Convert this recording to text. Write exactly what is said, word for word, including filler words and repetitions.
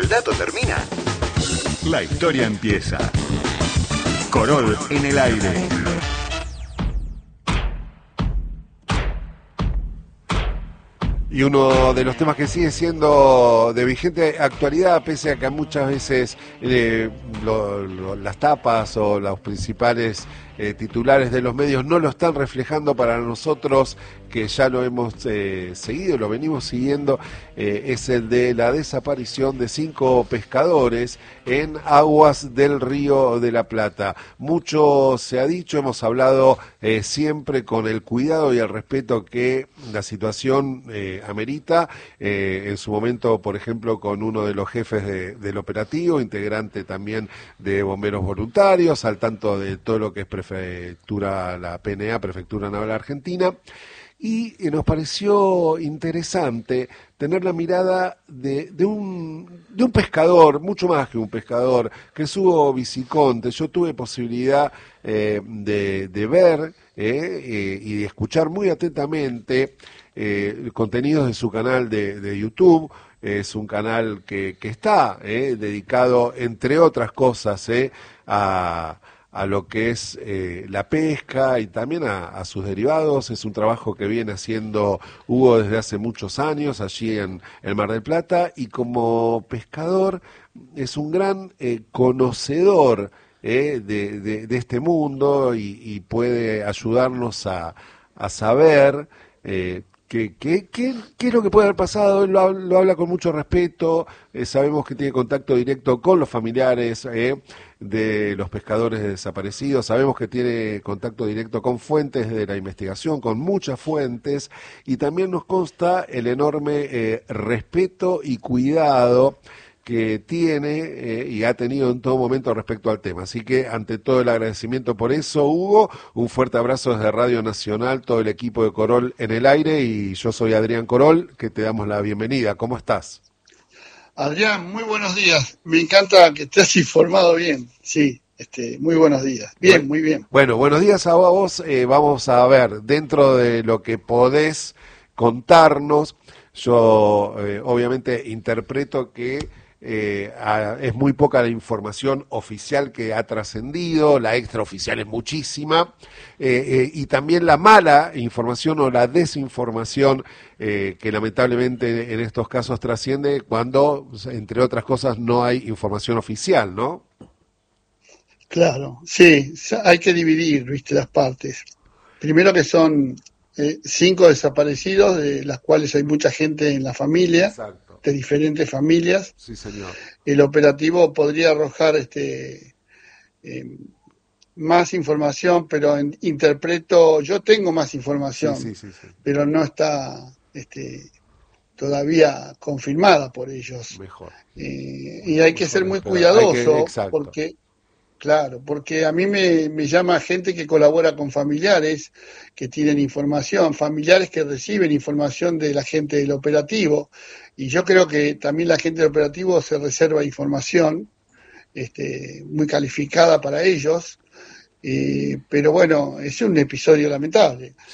el dato termina, la historia empieza. Corol en el aire. Y uno de los temas que sigue siendo de vigente actualidad, pese a que muchas veces eh, lo, lo, las tapas o los principales eh, titulares de los medios no lo están reflejando para nosotros, que ya lo hemos eh, seguido, lo venimos siguiendo, eh, es el de la desaparición de cinco pescadores en aguas del Río de la Plata. Mucho se ha dicho, hemos hablado eh, siempre con el cuidado y el respeto que la situación eh, amerita, eh, en su momento, por ejemplo, con uno de los jefes de, del operativo, integrante también de Bomberos Voluntarios, al tanto de todo lo que es prefectura, la P N A, Prefectura Naval Argentina. Y nos pareció interesante tener la mirada de, de, un, de un pescador, mucho más que un pescador, que es Hugo Viciconte. Yo tuve posibilidad eh, de, de ver eh, eh, y de escuchar muy atentamente eh, contenidos de su canal de, de YouTube. Es un canal que, que está eh, dedicado, entre otras cosas, eh, a... a lo que es eh, la pesca y también a, a sus derivados. Es un trabajo que viene haciendo Hugo desde hace muchos años allí en el Mar del Plata, y como pescador es un gran eh, conocedor eh, de, de, de este mundo, y, y puede ayudarnos a, a saber eh, ¿Qué, qué, qué, ¿Qué es lo que puede haber pasado? Él lo, lo habla con mucho respeto, eh, sabemos que tiene contacto directo con los familiares eh, de los pescadores desaparecidos, sabemos que tiene contacto directo con fuentes de la investigación, con muchas fuentes, y también nos consta el enorme eh, respeto y cuidado que tiene eh, y ha tenido en todo momento respecto al tema. Así que, ante todo, el agradecimiento por eso, Hugo. Un fuerte abrazo desde Radio Nacional, todo el equipo de Corol en el aire, y yo soy Adrián Corol, que te damos la bienvenida. ¿Cómo estás? Adrián, muy buenos días. Me encanta que estés informado bien. Sí, este, muy buenos días. Bien, bueno, muy bien. Bueno, buenos días a vos. Eh, vamos a ver, dentro de lo que podés contarnos, yo eh, obviamente interpreto que Eh, a, es muy poca la información oficial que ha trascendido, la extraoficial es muchísima, eh, eh, y también la mala información o la desinformación eh, que lamentablemente en estos casos trasciende cuando, entre otras cosas, no hay información oficial, ¿no? Claro, sí, hay que dividir, viste, las partes. Primero que son eh, cinco desaparecidos, de las cuales hay mucha gente en la familia. Exacto. De diferentes familias. Sí, señor. El operativo podría arrojar este eh, más información, pero en, interpreto, yo tengo más información, sí, sí, sí, sí. pero no está este, todavía confirmada por ellos. Mejor. Eh, y hay que ser muy esperar. cuidadoso, que, porque claro, porque a mí me, me llama gente que colabora con familiares que tienen información, familiares que reciben información de la gente del operativo, y yo creo que también la gente del operativo se reserva información este, muy calificada para ellos, eh, pero bueno, es un episodio lamentable.